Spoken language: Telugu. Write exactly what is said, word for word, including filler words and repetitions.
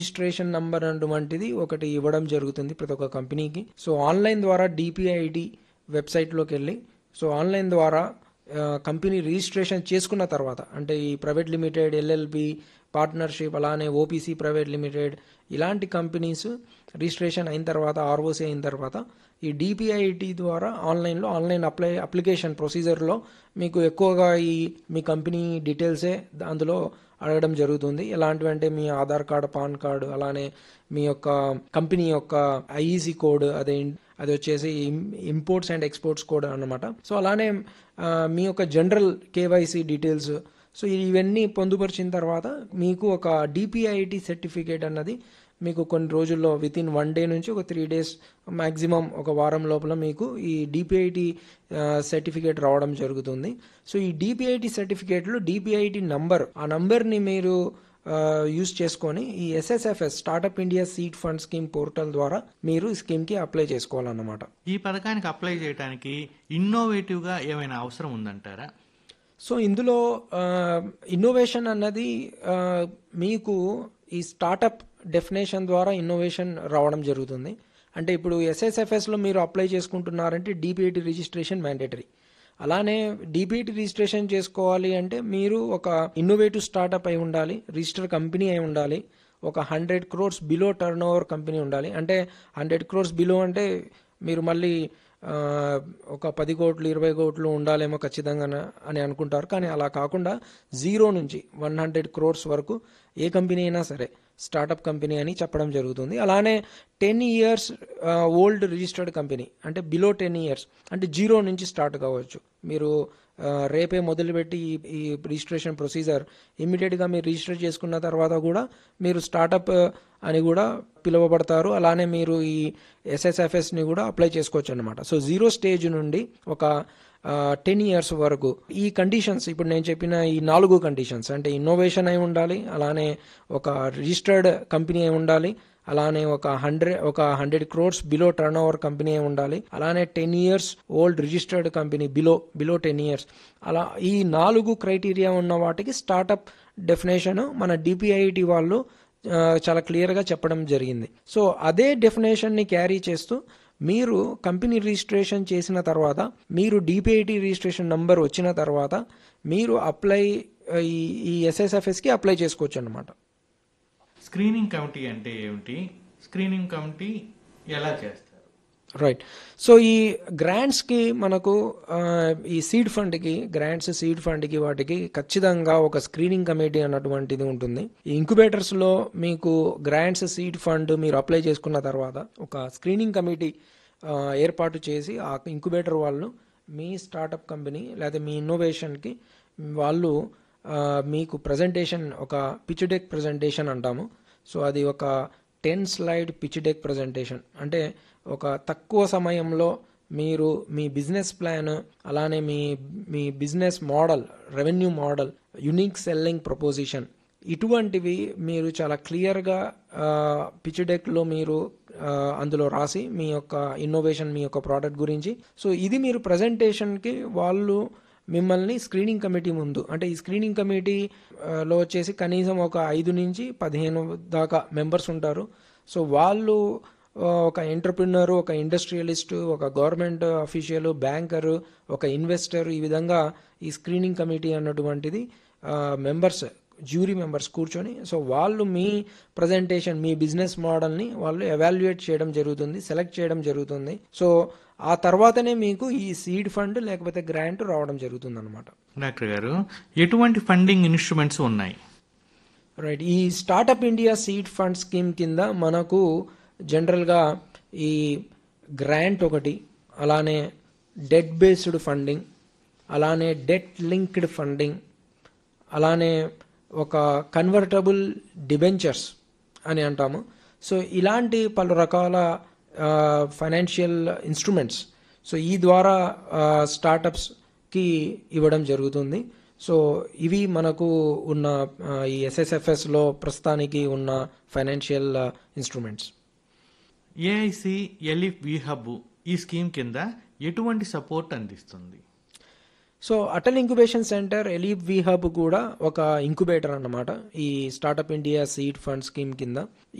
రిజిస్ట్రేషన్ నంబర్ అటువంటిది ఒకటి ఇవ్వడం జరుగుతుంది ప్రతి ఒక్క కంపెనీకి. సో ఆన్లైన్ ద్వారా డిపిఐటి వెబ్సైట్లోకి వెళ్ళి సో ఆన్లైన్ ద్వారా ఆ, కంపెనీ రిజిస్ట్రేషన్ చేసుకున్న తర్వాత అంటే ఈ ప్రైవేట్ లిమిటెడ్, ఎల్ఎల్పి, పార్ట్నర్షిప్, అలానే ఓపీసీ ప్రైవేట్ లిమిటెడ్ ఇలాంటి కంపెనీస్ రిజిస్ట్రేషన్ అయిన తర్వాత, ఆర్ఓసీ అయిన తర్వాత ఈ డిపిఐటి ద్వారా ఆన్లైన్లో ఆన్లైన్ అప్లై అప్లికేషన్ ప్రొసీజర్లో మీకు ఎక్కువగా ఈ మీ కంపెనీ డీటెయిల్సే అందులో అడగడం జరుగుతుంది. ఎలాంటివి అంటే మీ ఆధార్ కార్డు, పాన్ కార్డు, అలానే మీ యొక్క కంపెనీ యొక్క ఐఈసీ కోడ్, అదే అది వచ్చేసి ఇంపోర్ట్స్ అండ్ ఎక్స్పోర్ట్స్ కోడ్ అన్నమాట. సో అలానే ఆ, మీ యొక్క జనరల్ కేవైసీ డీటెయిల్స్, సో ఇవన్నీ పొందుపరిచిన తర్వాత మీకు ఒక డిపిఐటి సర్టిఫికేట్ అన్నది మీకు కొన్ని రోజుల్లో విత్ ఇన్ వన్ డే నుంచి ఒక త్రీ డేస్ మ్యాక్సిమం ఒక వారం లోపల మీకు ఈ డిపిఐటి సర్టిఫికేట్ రావడం జరుగుతుంది. సో ఈ డిపిఐటి సర్టిఫికేట్లో డిపిఐటి నంబర్, ఆ నంబర్ని మీరు యూజ్ చేసుకొని ఈ SSFS startup India seed fund scheme portal ద్వారా మీరు ఈ స్కీమ్కి అప్లై చేసుకోవాలన్నమాట. ఈ పథకానికి అప్లై చేయడానికి ఇన్నోవేటివ్గా ఏమైనా అవసరం ఉందంటారా? సో ఇందులో ఇన్నోవేషన్ అన్నది ఆ, మీకు ఈ స్టార్టప్ డెఫినేషన్ ద్వారా ఇన్నోవేషన్ రావడం జరుగుతుంది. అంటే ఇప్పుడు ఎస్ఎస్ఎఫ్ఎస్లో మీరు అప్లై చేసుకుంటున్నారంటే డిపిఐటి రిజిస్ట్రేషన్ మ్యాండేటరీ. అలానే డిపిఐటి రిజిస్ట్రేషన్ చేసుకోవాలి అంటే మీరు ఒక ఇన్నోవేటివ్ స్టార్టప్ అయి ఉండాలి, రిజిస్టర్ కంపెనీ అయి ఉండాలి, ఒక hundred crores below turn over company ఉండాలి. అంటే హండ్రెడ్ క్రోర్స్ బిలో అంటే మీరు మళ్ళీ ఆ, ఒక పది కోట్లు ఇరవై కోట్లు ఉండాలేమో ఖచ్చితంగా అని అనుకుంటారు. కానీ అలా కాకుండా జీరో నుంచి వన్ హండ్రెడ్ క్రోర్స్ వరకు ఏ కంపెనీ అయినా సరే స్టార్టప్ కంపెనీ అని చెప్పడం జరుగుతుంది. అలానే ten years old registered company అంటే బిలో టెన్ ఇయర్స్ అంటే జీరో నుంచి స్టార్ట్ కావచ్చు. మీరు ఆ, రేపే మొదలుపెట్టి ఈ ఈ రిజిస్ట్రేషన్ ప్రొసీజర్ ఇమ్మీడియట్గా మీరు రిజిస్టర్ చేసుకున్న తర్వాత కూడా మీరు స్టార్టప్ అని కూడా పిలువబడతారు. అలానే మీరు ఈ ఎస్ఎస్ఎఫ్ఎస్ని కూడా అప్లై చేసుకోవచ్చు అనమాట. సో జీరో స్టేజ్ నుండి ఒక టెన్ ఇయర్స్ వరకు ఈ కండిషన్స్, ఇప్పుడు నేను చెప్పిన ఈ నాలుగు కండిషన్స్ అంటే ఇన్నోవేషన్ అయి ఉండాలి, అలానే ఒక రిజిస్టర్డ్ కంపెనీ అయి ఉండాలి, అలానే ఒక హండ్రెడ్ ఒక hundred crores below turn over company అయి ఉండాలి, అలానే ten years old registered company below below ten years. అలా ఈ నాలుగు క్రైటీరియా ఉన్న వాటికి స్టార్టప్ డెఫినేషన్ మన డిపిఐటి వాళ్ళు ఆ, చాలా క్లియర్గా చెప్పడం జరిగింది. సో అదే డెఫినేషన్ని క్యారీ చేస్తూ మీరు కంపెనీ రిజిస్ట్రేషన్ చేసిన తర్వాత, మీరు డిపిఐటి రిజిస్ట్రేషన్ నంబర్ వచ్చిన తర్వాత మీరు అప్లై ఈ ఈ ఎస్ఎస్ఎఫ్ఎస్కి అప్లై చేసుకోవచ్చు అన్నమాట. స్క్రీనింగ్ కమిటీ అంటే ఏమిటి? స్క్రీనింగ్ కమిటీ ఎలా చేస్తారు? రైట్. సో ఈ గ్రాంట్స్కి మనకు ఆ, ఈ సీడ్ ఫండ్కి గ్రాంట్స్ సీడ్ ఫండ్కి వాటికి ఖచ్చితంగా ఒక స్క్రీనింగ్ కమిటీ అన్నటువంటిది ఉంటుంది. ఈ ఇంక్యుబేటర్స్లో మీకు గ్రాంట్స్ సీడ్ ఫండ్ మీరు అప్లై చేసుకున్న తర్వాత ఒక స్క్రీనింగ్ కమిటీ ఆ, ఏర్పాటు చేసి ఆ ఇంక్యుబేటర్ వాళ్ళు మీ స్టార్టప్ కంపెనీ లేదా మీ ఇన్నోవేషన్కి వాళ్ళు ఆ, మీకు ప్రజెంటేషన్, ఒక పిచ్ డెక్ ప్రజెంటేషన్ అంటాము. సో అది ఒక ten slide pitch deck presentation. అంటే ఒక తక్కువ సమయంలో మీరు మీ బిజినెస్ ప్లాన్, అలానే మీ మీ business model, revenue model, unique selling preposition, ఇటువంటివి మీరు చాలా క్లియర్గా పిచ్ డెక్లో మీరు ఆ, అందులో రాసి మీ యొక్క ఇన్నోవేషన్, మీ యొక్క ప్రోడక్ట్ గురించి, సో ఇది మీరు ప్రజెంటేషన్కి వాళ్ళు మిమ్మల్ని స్క్రీనింగ్ కమిటీ ముందు, అంటే ఈ స్క్రీనింగ్ కమిటీలో వచ్చేసి కనీసం ఒక ఐదు నుంచి పదిహేను దాకా మెంబర్స్ ఉంటారు. సో వాళ్ళు ఆ, ఒక ఎంటర్ప్రినర్, ఒక ఇండస్ట్రియలిస్ట్, ఒక గవర్నమెంట్ అఫీషియల్, బ్యాంకరు, ఒక ఇన్వెస్టర్, ఈ విధంగా ఈ స్క్రీనింగ్ కమిటీ అన్నటువంటిది మెంబర్స్, జ్యూరీ మెంబర్స్ కూర్చొని సో వాళ్ళు మీ ప్రజెంటేషన్, మీ బిజినెస్ మోడల్ని వాళ్ళు ఎవాల్యుయేట్ చేయడం జరుగుతుంది, సెలెక్ట్ చేయడం జరుగుతుంది. సో ఆ తర్వాతనే మీకు ఈ సీడ్ ఫండ్ లేకపోతే గ్రాంట్ రావడం జరుగుతుంది అనమాట. డాక్టర్ గారు, ఎటువంటి ఫండింగ్ ఇన్స్ట్రుమెంట్స్ ఉన్నాయి? రైట్. ఈ startup India seed fund scheme కింద మనకు జనరల్గా ఈ గ్రాంట్ ఒకటి, అలానే డెట్ బేస్డ్ ఫండింగ్, అలానే డెట్ లింక్డ్ ఫండింగ్, అలానే ఒక కన్వర్టబుల్ డిబెంచర్స్ అని అంటాము. సో ఇలాంటి పలు రకాల ఫైనాన్షియల్ ఇన్స్ట్రుమెంట్స్ సో ఈ ద్వారా స్టార్టప్స్కి ఇవ్వడం జరుగుతుంది. సో ఇవి మనకు ఉన్న ఆ, ఈ ఎస్ఎస్ఎఫ్ఎస్లో ప్రస్తుతానికి ఉన్న ఫైనాన్షియల్ ఇన్స్ట్రుమెంట్స్. ఏఐసి ఎలిఫ్ వి హబ్ ఈ స్కీమ్ కింద ఎటువంటి సపోర్ట్ అందిస్తుంది? So Atal incubation centre ALEAP వి హబ్ కూడా ఒక ఇంక్యుబేటర్ అన్నమాట ఈ startup India seed fund scheme కింద.